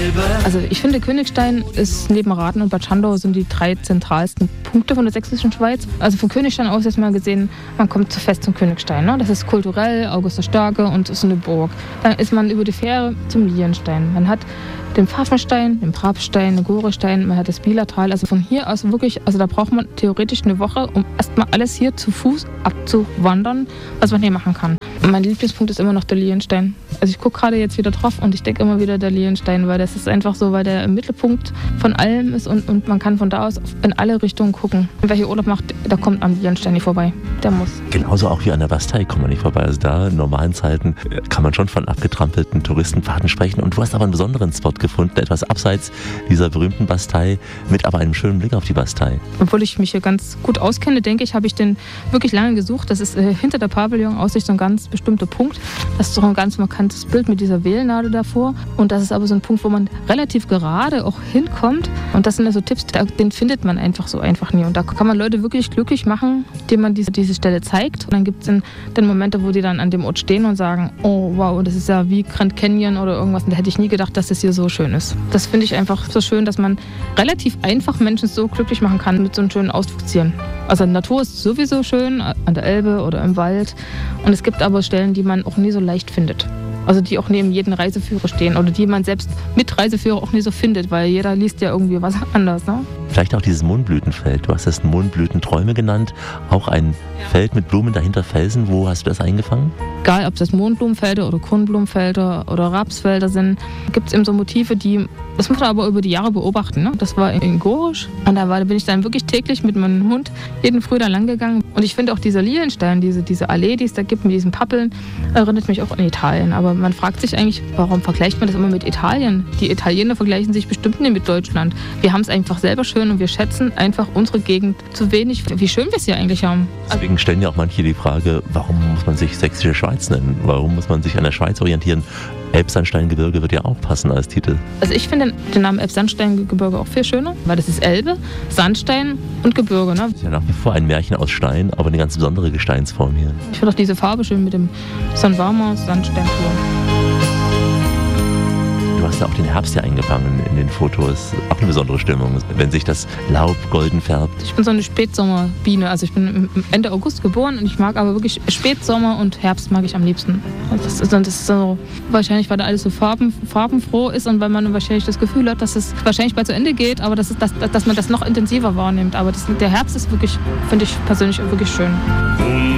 Also ich finde, Königstein ist neben Rathen und Bad Schandau sind die 3 zentralsten Punkte von der sächsischen Schweiz. Also von Königstein aus jetzt mal gesehen, man kommt zu Festung Königstein. Ne? Das ist kulturell, August der Starke und ist eine Burg. Dann ist man über die Fähre zum Lilienstein. Man hat den Pfaffenstein, den Brabstein, den Gorestein, man hat das Bielertal. Also von hier aus wirklich, also da braucht man theoretisch eine Woche, um erstmal alles hier zu Fuß abzuwandern, was man hier machen kann. Und mein Lieblingspunkt ist immer noch der Lilienstein. Also ich gucke gerade jetzt wieder drauf und ich denke immer wieder der Lilienstein, weil das ist einfach so, weil der im Mittelpunkt von allem ist und man kann von da aus in alle Richtungen gucken. Wer hier Urlaub macht, da kommt am Lilienstein nicht vorbei. Der muss. Genauso auch wie an der Bastei kommt man nicht vorbei. Also da in normalen Zeiten kann man schon von abgetrampelten Touristenpfaden sprechen. Und du hast aber einen besonderen Spot gefunden, etwas abseits dieser berühmten Bastei, mit aber einem schönen Blick auf die Bastei. Obwohl ich mich hier ganz gut auskenne, denke ich, habe ich den wirklich lange gesucht. Das ist hinter der Pavillon-Aussicht so ein ganz bestimmter Punkt. Das ist doch ein ganz markantes Bild mit dieser Wählnadel davor. Und das ist aber so ein Punkt, wo man relativ gerade auch hinkommt. Und das sind also Tipps, den findet man einfach so einfach nie. Und da kann man Leute wirklich glücklich machen, denen man diese Stelle zeigt. Und dann gibt es dann Momente, wo die dann an dem Ort stehen und sagen, oh wow, das ist ja wie Grand Canyon oder irgendwas. Und da hätte ich nie gedacht, dass das hier so schön ist. Das finde ich einfach so schön, dass man relativ einfach Menschen so glücklich machen kann mit so einem schönen Ausflugszielen. Also die Natur ist sowieso schön, an der Elbe oder im Wald. Und es gibt aber Stellen, die man auch nie so leicht findet. Also die auch neben jedem Reiseführer stehen oder die man selbst mit Reiseführer auch nie so findet, weil jeder liest ja irgendwie was anders. Ne? Vielleicht auch dieses Mohnblütenfeld. Du hast das Mohnblütenträume genannt. Auch ein Feld mit Blumen, dahinter Felsen. Wo hast du das eingefangen? Egal, ob das Mohnblumenfelder oder Kornblumenfelder oder Rapsfelder sind, gibt es eben so Motive, das muss man aber über die Jahre beobachten. Ne? Das war in Gorisch und da bin ich dann wirklich täglich mit meinem Hund jeden Früh da lang gegangen. Und ich finde auch dieser Lilienstein, diese Allee, die es da gibt mit diesen Pappeln, erinnert mich auch an Italien. Aber man fragt sich eigentlich, warum vergleicht man das immer mit Italien? Die Italiener vergleichen sich bestimmt nicht mit Deutschland. Wir haben es einfach selber schön und wir schätzen einfach unsere Gegend zu wenig, wie schön wir es hier eigentlich haben. Deswegen stellen ja auch manche die Frage, warum muss man sich Sächsische Schweiz nennen? Warum muss man sich an der Schweiz orientieren? Elbsandsteingebirge wird ja auch passen als Titel. Also ich finde den Namen Elbsandsteingebirge auch viel schöner, weil das ist Elbe, Sandstein und Gebirge. Ne? Das ist ja nach wie vor ein Märchen aus Stein, aber eine ganz besondere Gesteinsform hier. Ich finde auch diese Farbe schön mit dem so ein warmer Sandsteinflur. Du hast ja auch den Herbst hier eingefangen in den Fotos. Auch eine besondere Stimmung, wenn sich das Laub golden färbt. Ich bin so eine Spätsommerbiene. Also ich bin Ende August geboren und ich mag aber wirklich Spätsommer und Herbst mag ich am liebsten. Das ist so, wahrscheinlich, weil da alles so farbenfroh ist und weil man wahrscheinlich das Gefühl hat, dass es wahrscheinlich bald zu Ende geht, aber dass man das noch intensiver wahrnimmt. Aber der Herbst ist wirklich, finde ich persönlich wirklich schön.